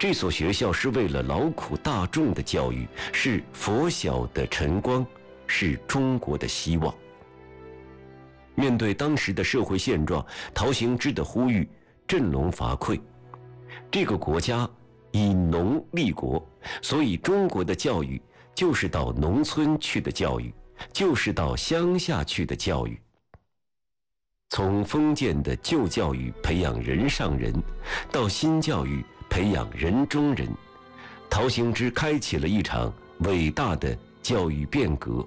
这所学校是为了劳苦大众的教育，是佛晓的晨光，是中国的希望。面对当时的社会现状，陶行知的呼吁振聋发聩。这个国家以农立国，所以中国的教育就是到农村去的教育，就是到乡下去的教育。从封建的旧教育培养人上人，到新教育培养人中人，陶行知开启了一场伟大的教育变革。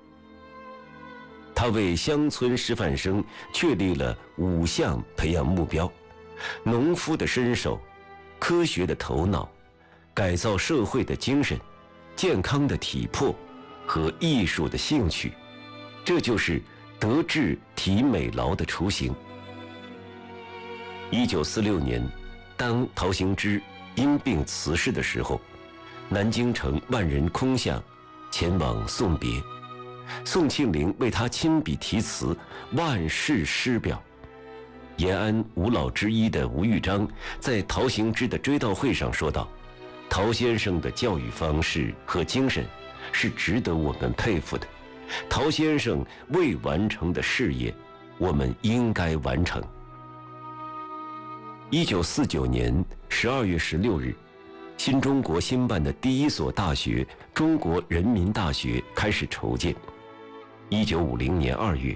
他为乡村师范生确立了5项培养目标：农夫的身手、科学的头脑、改造社会的精神、健康的体魄和艺术的兴趣。这就是德智体美劳的雏形。1946年，当陶行知因病辞世的时候，南京城万人空巷，前往送别。宋庆龄为他亲笔题词万世师表。延安5老之一的吴玉章在陶行知的追悼会上说道：陶先生的教育方式和精神是值得我们佩服的，陶先生未完成的事业，我们应该完成。1949年12月16日，新中国兴办的第一所大学——中国人民大学开始筹建。1950年2月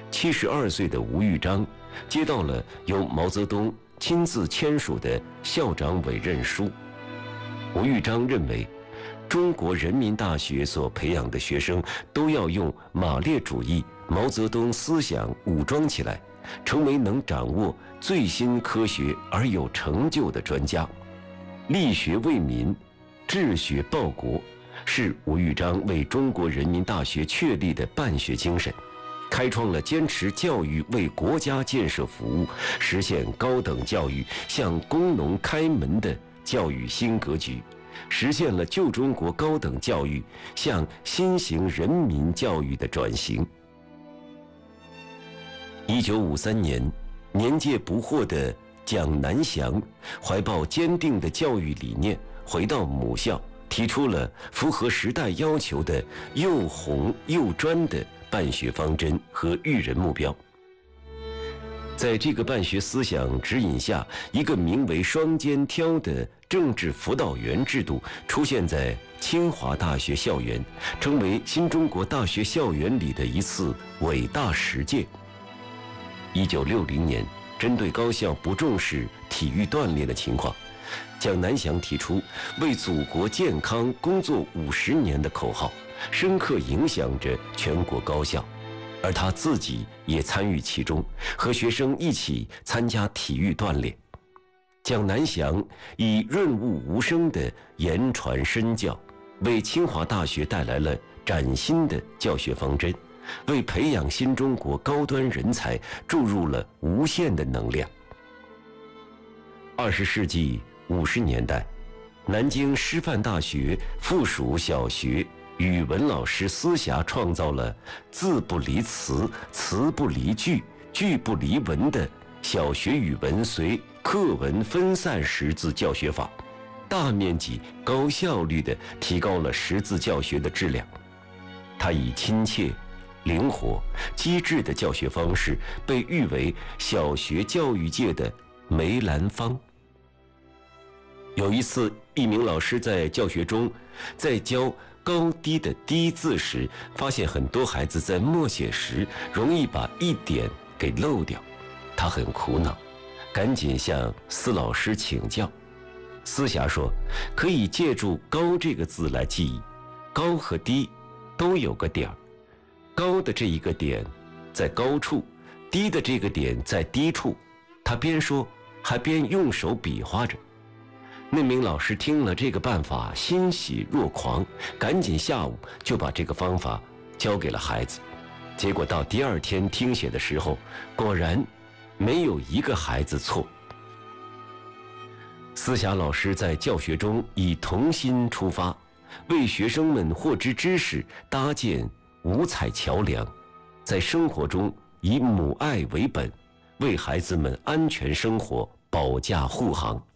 ，72岁的吴玉章接到了由毛泽东亲自签署的校长委任书。吴玉章认为，中国人民大学所培养的学生都要用马列主义、毛泽东思想武装起来，成为能掌握最新科学而有成就的专家。立学为民，治学报国，是吴玉章为中国人民大学确立的办学精神，开创了坚持教育为国家建设服务、实现高等教育向工农开门的教育新格局，实现了旧中国高等教育向新型人民教育的转型。1953年，年届不惑的蒋南翔怀抱坚定的教育理念，回到母校，提出了符合时代要求的又红又专的办学方针和育人目标。在这个办学思想指引下，一个名为双肩挑的政治辅导员制度出现在清华大学校园，成为新中国大学校园里的一次伟大实践。1960年，针对高校不重视体育锻炼的情况，蒋南翔提出为祖国健康工作50年的口号，深刻影响着全国高校，而他自己也参与其中，和学生一起参加体育锻炼。蒋南翔以润物无声的言传身教，为清华大学带来了崭新的教学方针，为培养新中国高端人才注入了无限的能量。20世纪50年代，南京师范大学附属小学语文老师思霞创造了字不离词、词不离句、句不离文的小学语文随课文分散识字教学法，大面积高效率地提高了识字教学的质量。他以亲切、灵活、机智的教学方式被誉为小学教育界的梅兰芳。有一次，一名老师在教学中在教高低的低字时，发现很多孩子在默写时容易把一点给漏掉，他很苦恼，赶紧向司老师请教。思霞说，可以借助高这个字来记忆，高和低都有个点儿，高的这一个点在高处，低的这个点在低处。他边说还边用手比划着。那名老师听了这个办法，欣喜若狂，赶紧下午就把这个方法教给了孩子。结果到第2天听写的时候，果然没有一个孩子错。思霞老师在教学中以童心出发，为学生们获知知识搭建五彩桥梁，在生活中以母爱为本，为孩子们安全生活保驾护航。